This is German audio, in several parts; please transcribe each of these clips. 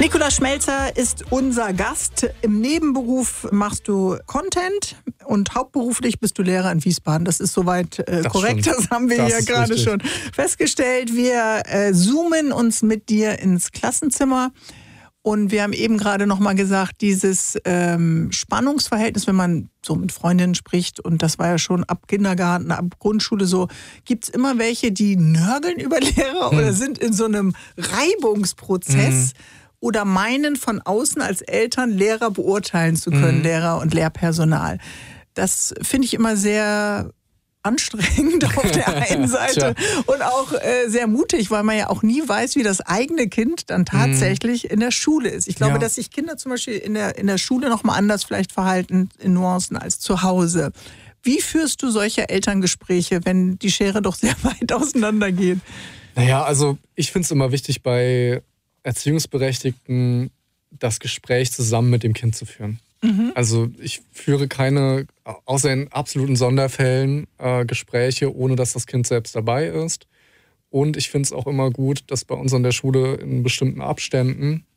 Nikolaus Schmelzer ist unser Gast. Im Nebenberuf machst du Content und hauptberuflich bist du Lehrer in Wiesbaden. Das ist soweit korrekt, stimmt. Das haben wir ja gerade schon festgestellt. Wir zoomen uns mit dir ins Klassenzimmer. Und wir haben eben gerade noch mal gesagt, dieses Spannungsverhältnis, wenn man so mit Freundinnen spricht, und das war ja schon ab Kindergarten, ab Grundschule so, gibt es immer welche, die nörgeln über Lehrer oder sind in so einem Reibungsprozess oder meinen von außen als Eltern Lehrer beurteilen zu können, Lehrer und Lehrpersonal. Das finde ich immer sehr anstrengend auf der einen Seite und auch sehr mutig, weil man ja auch nie weiß, wie das eigene Kind dann tatsächlich in der Schule ist. Ich glaube, dass sich Kinder zum Beispiel in der Schule noch mal anders vielleicht verhalten in Nuancen als zu Hause. Wie führst du solche Elterngespräche, wenn die Schere doch sehr weit auseinander geht? Naja, also ich finde es immer wichtig, bei Erziehungsberechtigten das Gespräch zusammen mit dem Kind zu führen. Also ich führe keine, außer in absoluten Sonderfällen, Gespräche, ohne dass das Kind selbst dabei ist. Und ich finde es auch immer gut, dass bei uns an der Schule in bestimmten Abständen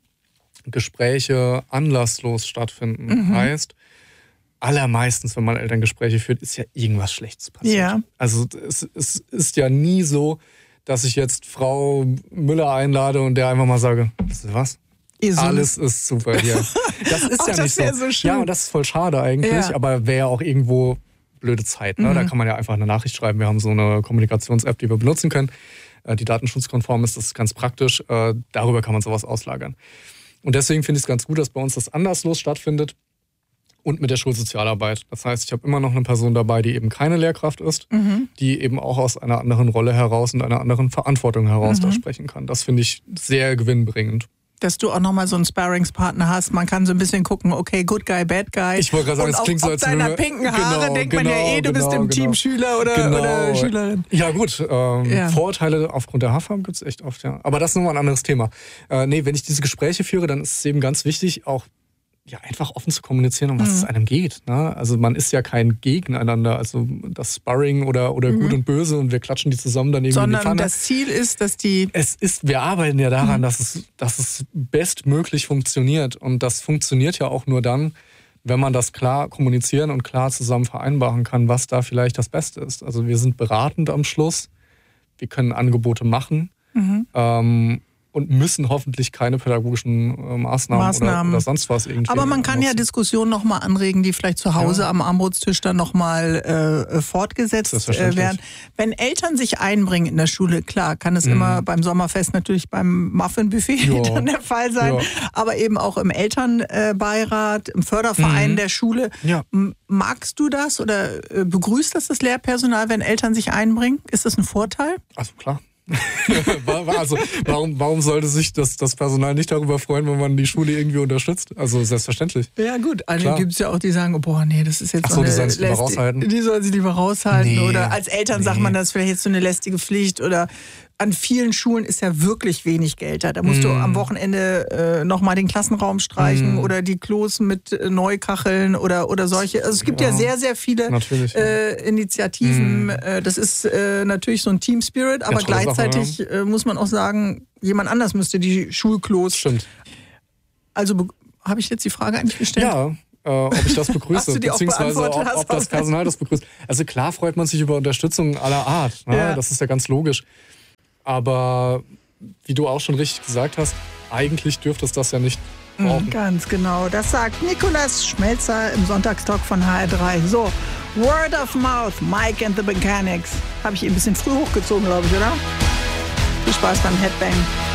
Gespräche anlasslos stattfinden. Heißt, allermeistens, wenn man Elterngespräche führt, ist ja irgendwas Schlechtes passiert. Ja. Also es ist ja nie so, dass ich jetzt Frau Müller einlade und der einfach mal sage, was? Alles ist super hier. Das ist ja nicht so schön. Ja, und das ist voll schade eigentlich, aber wäre ja auch irgendwo blöde Zeit. Ne? Da kann man ja einfach eine Nachricht schreiben. Wir haben so eine Kommunikations-App, die wir benutzen können, die datenschutzkonform ist. Das ist ganz praktisch. Darüber kann man sowas auslagern. Und deswegen finde ich es ganz gut, dass bei uns das anderslos stattfindet und mit der Schulsozialarbeit. Das heißt, ich habe immer noch eine Person dabei, die eben keine Lehrkraft ist, die eben auch aus einer anderen Rolle heraus und einer anderen Verantwortung heraus da sprechen kann. Das finde ich sehr gewinnbringend. Dass du auch nochmal so einen Sparringspartner hast. Man kann so ein bisschen gucken, okay, good guy, bad guy. Ich wollte gerade sagen, es klingt so, als ob deiner pinken Haare denkt man ja du bist im Team Schüler oder Schülerin. Ja gut, Vorurteile aufgrund der Haarfarbe gibt es echt oft, ja. Aber das ist nochmal ein anderes Thema. Wenn ich diese Gespräche führe, dann ist es eben ganz wichtig, auch einfach offen zu kommunizieren, um was es einem geht. Ne? Also man ist ja kein Gegeneinander, also das Sparring oder Gut und Böse und wir klatschen die zusammen dann irgendwie in die Pfanne. Sondern das Ziel ist, dass wir arbeiten ja daran, dass es bestmöglich funktioniert. Und das funktioniert ja auch nur dann, wenn man das klar kommunizieren und klar zusammen vereinbaren kann, was da vielleicht das Beste ist. Also wir sind beratend am Schluss, wir können Angebote machen, und müssen hoffentlich keine pädagogischen Maßnahmen. Oder sonst was irgendwie. Aber man kann ja Diskussionen nochmal anregen, die vielleicht zu Hause am Armutstisch dann nochmal fortgesetzt werden. Wenn Eltern sich einbringen in der Schule, klar, kann es immer beim Sommerfest natürlich beim Muffinbuffet dann der Fall sein, aber eben auch im Elternbeirat, im Förderverein der Schule. Ja. Magst du das oder begrüßt das Lehrpersonal, wenn Eltern sich einbringen? Ist das ein Vorteil? Also klar. Also warum sollte sich das Personal nicht darüber freuen, wenn man die Schule irgendwie unterstützt? Also selbstverständlich. Ja gut, einige gibt es ja auch, die sagen, boah nee, das ist jetzt so eine die sollen raushalten. Die sollen sie lieber raushalten. Oder als Eltern sagt man, das ist vielleicht jetzt so eine lästige Pflicht. Oder an vielen Schulen ist ja wirklich wenig Geld da. Da musst du am Wochenende nochmal den Klassenraum streichen oder die Klos mit Neukacheln oder solche. Also es gibt ja sehr, sehr viele Initiativen. Das ist natürlich so ein Team Spirit, aber gleichzeitig muss man auch sagen, jemand anders müsste die Schulklos. Stimmt. Also habe ich jetzt die Frage eigentlich gestellt? Ja. Ob ich das begrüße, beziehungsweise ob das Personal das begrüßt. Also klar freut man sich über Unterstützung aller Art. Ne? Ja. Das ist ja ganz logisch. Aber wie du auch schon richtig gesagt hast, eigentlich dürfte es das ja nicht brauchen. Ganz genau. Das sagt Nikolaus Schmelzer im Sonntagstalk von HR3. So, Word of Mouth, Mike and the Mechanics. Habe ich ein bisschen früh hochgezogen, glaube ich, oder? Viel Spaß beim Headbang.